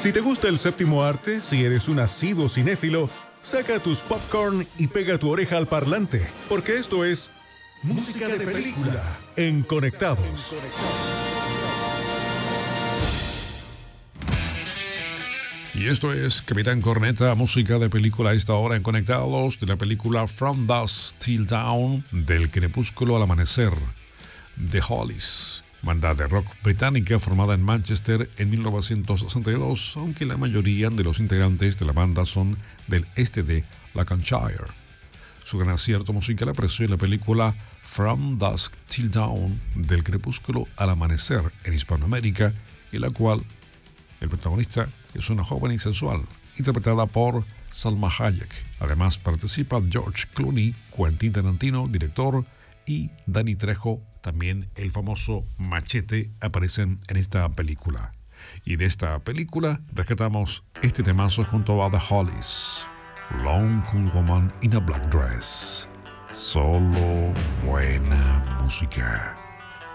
Si te gusta el séptimo arte, si eres un asiduo cinéfilo, saca tus popcorn y pega tu oreja al parlante, porque esto es Música de Película en Conectados. Y esto es Capitán Corneta, música de película a esta hora en Conectados, de la película From Dusk Till Dawn, del crepúsculo al amanecer, The Hollies, banda de rock británica formada en Manchester en 1962, aunque la mayoría de los integrantes de la banda son del este de Lancashire. Su gran acierto musical apareció en la película From Dusk Till Dawn, del crepúsculo al amanecer en Hispanoamérica, en la cual el protagonista es una joven y sensual, interpretada por Salma Hayek. Además participa George Clooney, Quentin Tarantino, director, y Danny Trejo, también el famoso Machete, aparecen en esta película. Y de esta película rescatamos este temazo junto a The Hollies, Long Cool Woman in a Black Dress. Solo buena música.